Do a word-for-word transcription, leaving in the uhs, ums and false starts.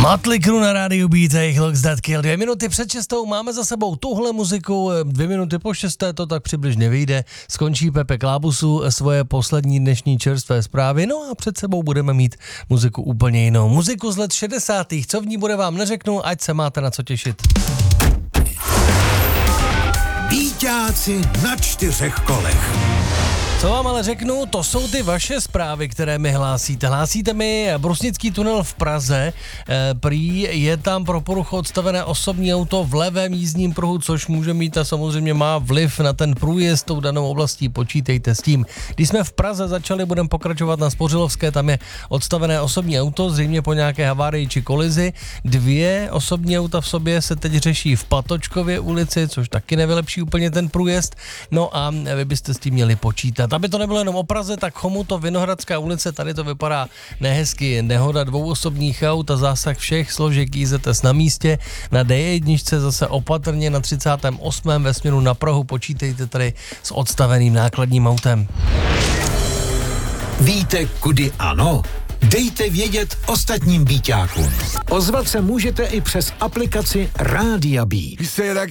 Motley Crue na rádiu Beat, jejich Looks That Kill. Dvě minuty před šestou máme za sebou tuhle muziku, dvě minuty po šesté to tak přibližně vyjde. Skončí Pepe Klábusu svoje poslední dnešní čerstvé zprávy, no a před sebou budeme mít muziku úplně jinou. Muziku z let šedesátých, co v ní bude vám neřeknu, ať se máte na co těšit. Býťáci na čtyřech kolech. Co vám ale řeknu, to jsou ty vaše zprávy, které mi hlásíte. Hlásíte mi Brusnický tunel v Praze, e, prý je tam pro poruchu odstavené osobní auto v levém jízdním pruhu, což může mít a samozřejmě má vliv na ten průjezd tou danou oblastí, počítejte s tím. Když jsme v Praze začali, budeme pokračovat na Spořilovské, tam je odstavené osobní auto, zřejmě po nějaké havárii či kolizi. Dvě osobní auta v sobě se teď řeší v Patočkově ulici, což taky nevylepší úplně ten průjezd. No a vy byste s tím měli počítat. Aby to nebylo jenom o Praze, tak Chomutov, Vinohradská ulice, tady to vypadá nehezky. Nehoda dvou osobních aut a zásah všech složek I Z S na místě. Na D jedna zase opatrně na třicátém osmém ve směru na Prahu, počítejte tady s odstaveným nákladním autem. Víte, kudy ano? Dejte vědět ostatním býťákům. Ozvat se můžete i přes aplikaci Rádia Beat.